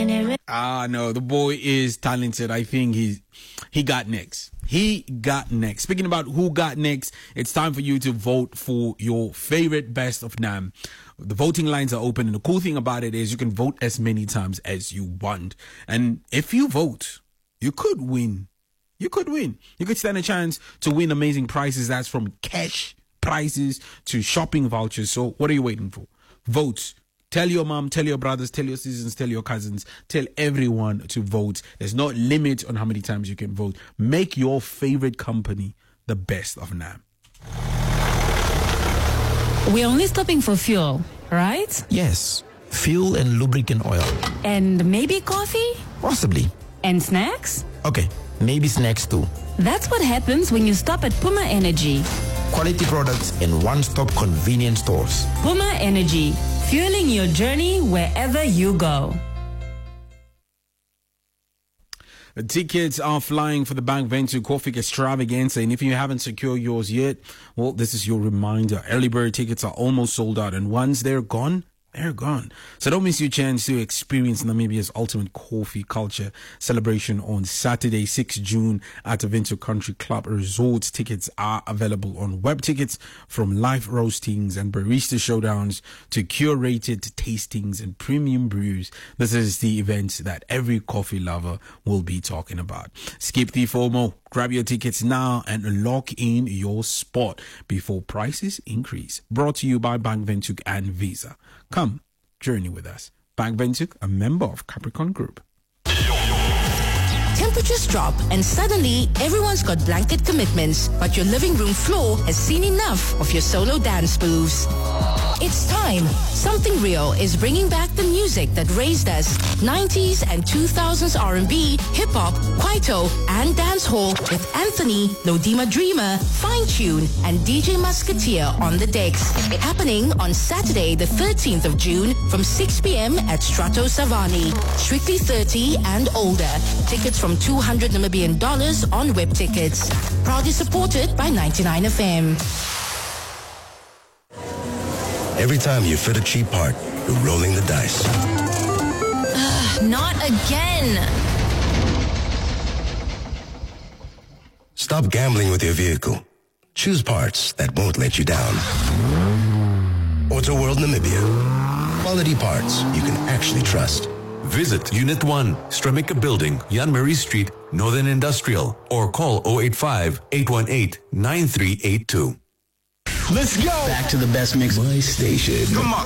No, the boy is talented. I think he got next. He got next. Speaking about who got next, it's time for you to vote for your favorite best of NAM. The voting lines are open, and the cool thing about it is you can vote as many times as you want. And if you vote, you could win. You could win. You could stand a chance to win amazing prizes. That's from cash prizes to shopping vouchers. So what are you waiting for? Vote. Tell your mom, tell your brothers, tell your sisters, tell your cousins, tell everyone to vote. There's no limit on how many times you can vote. Make your favorite company the best of NAM. We're only stopping for fuel, right? Yes. Fuel and lubricant oil. And maybe coffee? Possibly. And snacks? Okay, maybe snacks too. That's what happens when you stop at Puma Energy. Quality products in one-stop convenience stores. Puma Energy, fueling your journey wherever you go. The tickets are flying for the Bank Venture Coffee Extravaganza, and if you haven't secured yours yet, well, this is your reminder. Early bird tickets are almost sold out, and once they're gone, they're gone. So don't miss your chance to experience Namibia's ultimate coffee culture celebration on Saturday, 6 June at the Venture Country Club Resort. Tickets are available on web tickets, from live roastings and barista showdowns to curated tastings and premium brews. This is the event that every coffee lover will be talking about. Skip the FOMO. Grab your tickets now and lock in your spot before prices increase. Brought to you by Bank Venture and Visa. Come, journey with us. Bank Venture, a member of Capricorn Group. Temperatures drop and suddenly everyone's got blanket commitments, but your living room floor has seen enough of your solo dance moves. It's time. Something Real is bringing back the music that raised us. 90s and 2000s R&B, hip-hop, kwaito, and dancehall with Anthony, Lodima Dreamer, Fine Tune, and DJ Musketeer on the decks. Happening on Saturday, the 13th of June from 6 p.m. at Strato Savani. Strictly 30 and older. Tickets from $200 Namibian on web tickets. Proudly supported by 99 FM. Every time you fit a cheap part, you're rolling the dice. Not again. Stop gambling with your vehicle. Choose parts that won't let you down. Auto World Namibia. Quality parts you can actually trust. Visit Unit 1, Stremica Building, Jan Marie Street, Northern Industrial, or call 085-818-9382. Let's go. Back to the best mix. My station. Come on.